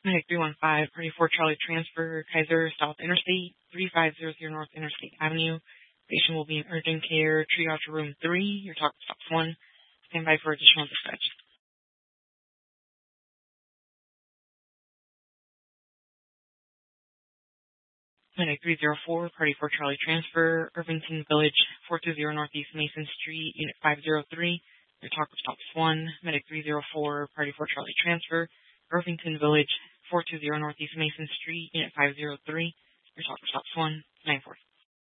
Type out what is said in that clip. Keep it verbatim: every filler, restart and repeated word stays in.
Medic three one five, Party four Charlie transfer, Kaiser South Interstate, three five zero zero North Interstate Avenue. Patient will be in urgent care, triage room three. Your talk stops one. Stand by for additional dispatch. Medic three zero four, Party four Charlie transfer, Irvington Village, four two zero Northeast Mason Street, Unit five zero three. Your talk stops one. Medic three zero four, Party four Charlie transfer, Irvington Village, four two zero Northeast Mason Street, Unit five zero three. Your talk stops one. nine four.